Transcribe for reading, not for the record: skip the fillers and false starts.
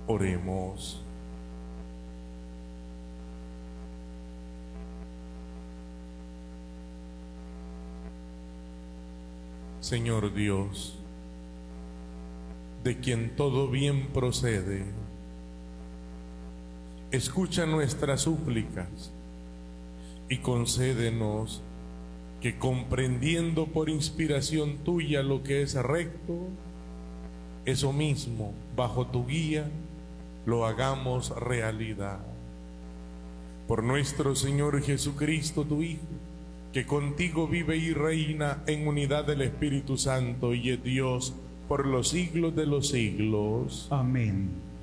Oremos. Señor Dios, de quien todo bien procede, escucha nuestras súplicas y concédenos que, comprendiendo por inspiración tuya lo que es recto, eso mismo, bajo tu guía, lo hagamos realidad. Por nuestro Señor Jesucristo, tu Hijo, que contigo vive y reina en unidad del Espíritu Santo y es Dios por los siglos de los siglos. Amén.